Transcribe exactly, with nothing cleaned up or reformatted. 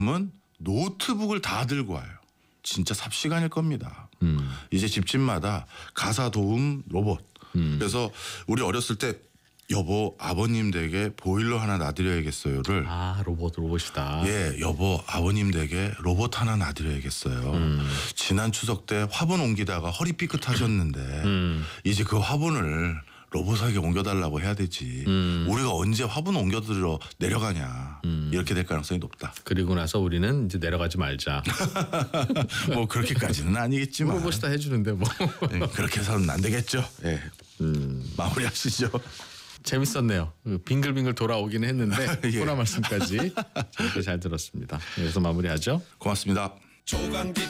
은 노트북을 다 들고 와요. 진짜 삽시간일 겁니다. 음. 이제 집집마다 가사 도움 로봇. 음. 그래서 우리 어렸을 때 여보 아버님 댁에 보일러 하나 놔드려야겠어요를 아 로봇 로봇이다. 예 여보 아버님 댁에 로봇 하나 놔드려야겠어요. 음. 지난 추석 때 화분 옮기다가 허리 삐끗하셨는데 음. 이제 그 화분을 로봇에게 옮겨달라고 해야 되지. 음. 우리가 언제 화분 옮겨들어 내려가냐. 음. 이렇게 될 가능성이 높다. 그리고 나서 우리는 이제 내려가지 말자. 뭐 그렇게까지는 아니겠지만 로봇이 다 해주는데 뭐. 예, 그렇게 해서는 안 되겠죠. 예. 음. 마무리하시죠. 재밌었네요. 그 빙글빙글 돌아오긴 했는데 예. 코나 말씀까지 재밌게 잘 들었습니다. 여기서 마무리하죠. 고맙습니다. 조강지